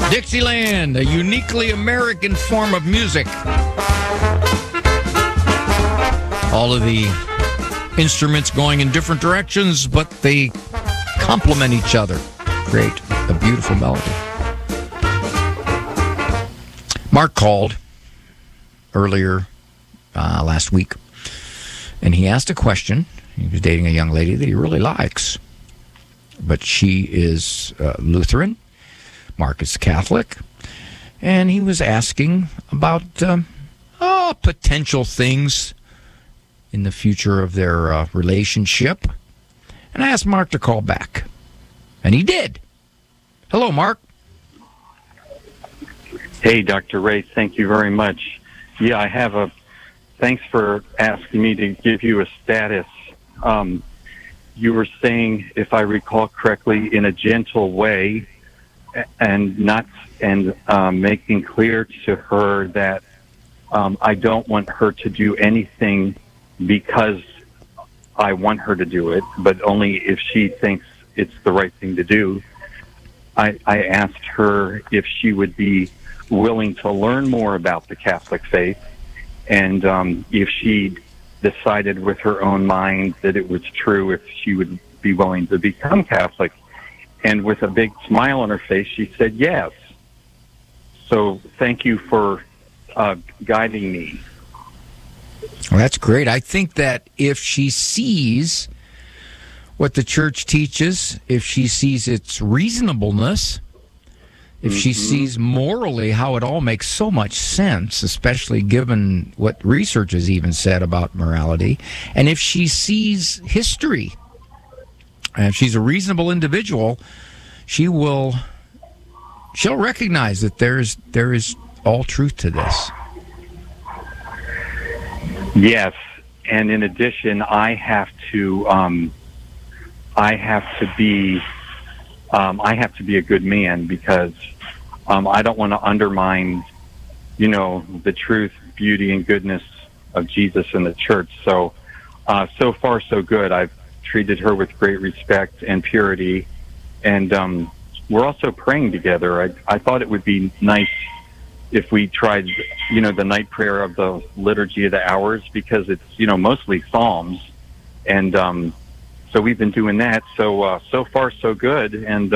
Dixieland, a uniquely American form of music. All of the instruments going in different directions, but they complement each other. Create a beautiful melody. Mark called earlier last week, and he asked a question. He was dating a young lady that he really likes, but she is Lutheran. Mark is Catholic, and he was asking about potential things in the future of their relationship. And I asked Mark to call back, and he did. Hello, Mark. Hey, Dr. Ray, thank you very much. Yeah, I have thanks for asking me to give you a status. You were saying, if I recall correctly, in a gentle way, and making clear to her that I don't want her to do anything because I want her to do it, but only if she thinks it's the right thing to do. I asked her if she would be willing to learn more about the Catholic faith, and if she decided with her own mind that it was true, if she would be willing to become Catholic. And with a big smile on her face, she said yes. So thank you for guiding me. Well, that's great. I think that if she sees what the church teaches, if she sees its reasonableness, if she sees morally how it all makes so much sense, especially given what research has even said about morality, and if she sees history, and if she's a reasonable individual, she'll recognize that there is all truth to this. Yes, and in addition, I have to be a good man, because I don't want to undermine, the truth, beauty, and goodness of Jesus and the church. So, so far so good. I've treated her with great respect and purity, and we're also praying together. I thought it would be nice if we tried, the night prayer of the Liturgy of the Hours, because it's, mostly Psalms, and so we've been doing that. So so far so good. And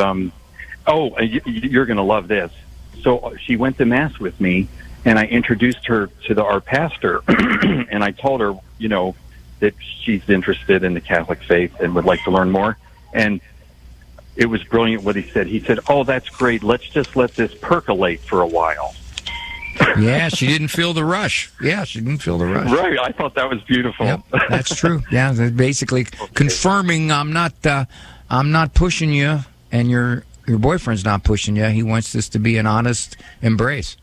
you're going to love this. So she went to Mass with me, and I introduced her to our pastor, and I told her, that she's interested in the Catholic faith and would like to learn more. And it was brilliant what he said. He said, "Oh, that's great. Let's just let this percolate for a while." Yeah, she didn't feel the rush. Right, I thought that was beautiful. Yep, that's true. Yeah, basically confirming I'm not pushing you, and your boyfriend's not pushing you. He wants this to be an honest embrace.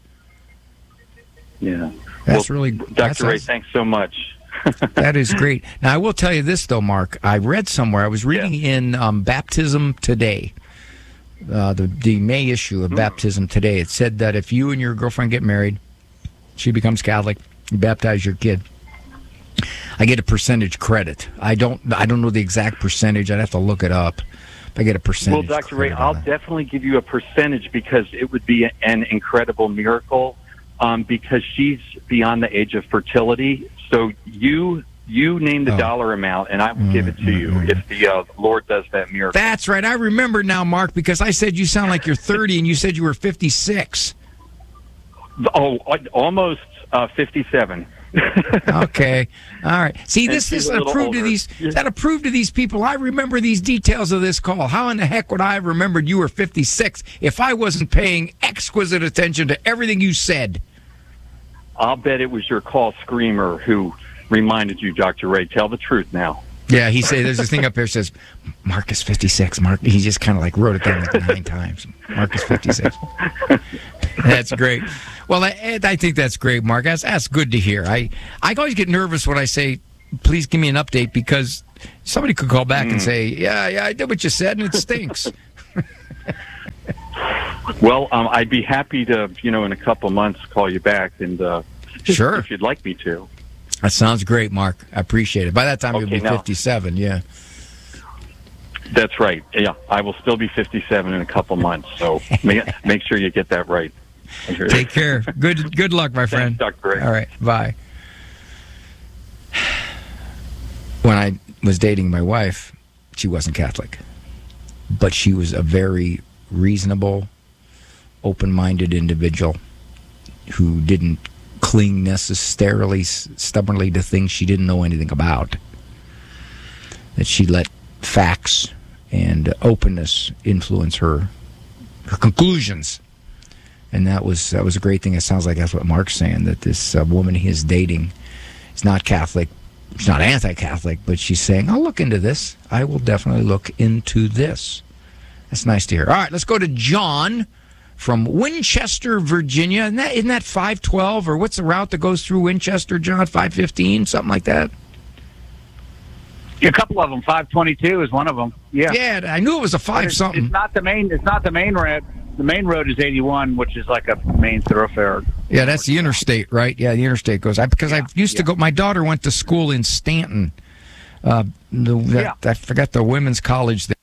Yeah, that's really Dr. Ray. Thanks so much. That is great. Now I will tell you this though, Mark. I read somewhere. I was reading in Baptism Today. The May issue of Baptism Today, it said that if you and your girlfriend get married, she becomes Catholic, you baptize your kid, I get a percentage credit. I don't know the exact percentage. I'd have to look it up. I get a percentage. Well, Dr. Ray, I'll definitely give you a percentage, because it would be an incredible miracle, because she's beyond the age of fertility. So you name the dollar amount, and I will give it to you if the Lord does that miracle. That's right. I remember now, Mark, because I said you sound like you're 30, and you said you were 56. Oh, almost 57. Okay. All right. See, this is approved to these. That approved to these people. I remember these details of this call. How in the heck would I have remembered you were 56 if I wasn't paying exquisite attention to everything you said? I'll bet it was your call screamer who reminded you, Dr. Ray. Tell the truth now. Yeah, he said there's this thing up there that says Mark is 56. Mark, he just kind of like wrote it down like 9 times. Mark is 56. That's great. Well, I think that's great, Mark. That's good to hear. I always get nervous when I say, please give me an update, because somebody could call back and say, yeah, I did what you said, and it stinks. Well, I'd be happy to, in a couple months, call you back, and sure, if you'd like me to. That sounds great, Mark. I appreciate it. By that time, you'll be 57, yeah. That's right. Yeah, I will still be 57 in a couple months, so make sure you get that right. Take care. Good luck, my friend. Thanks, Dr. Ray. All right, bye. When I was dating my wife, she wasn't Catholic, but she was a very reasonable, open-minded individual who didn't cling necessarily stubbornly to things she didn't know anything about. That she let facts and openness influence her conclusions. And that was a great thing. It sounds like that's what Mark's saying, that this woman he is dating is not Catholic. She's not anti-Catholic, but she's saying, I'll look into this. I will definitely look into this. That's nice to hear. All right, let's go to John from Winchester, Virginia. Isn't that 512, or what's the route that goes through Winchester, John? 515, something like that? A couple of them. 522 is one of them. Yeah. Yeah, I knew it was a 5-something. It's not the main. It's not the main road. The main road is 81, which is like a main thoroughfare. Yeah, that's the interstate, right? Yeah, the interstate goes. I used to go. My daughter went to school in Stanton. I forgot the women's college there.